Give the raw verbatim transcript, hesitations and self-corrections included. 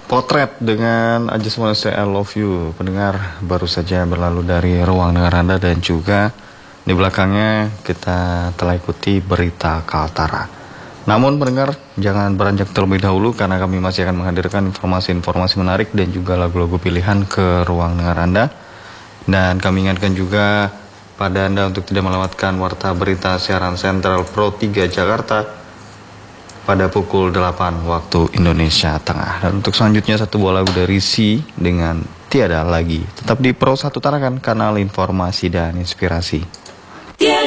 Potret dengan I Just Wanna Say I Love You. Pendengar, baru saja berlalu dari Ruang Dengar Anda dan juga di belakangnya kita telah ikuti berita Kaltara. Namun pendengar, jangan beranjak terlebih dahulu karena kami masih akan menghadirkan informasi-informasi menarik dan juga lagu-lagu pilihan ke Ruang Dengar Anda. Dan kami ingatkan juga pada Anda untuk tidak melewatkan warta berita siaran Sentral Pro tiga Jakarta pada pukul delapan waktu Indonesia Tengah. Dan untuk selanjutnya satu buah lagu dari Si dengan Tiada Lagi. Tetap di Pro satu Tarakan, kanal informasi dan inspirasi.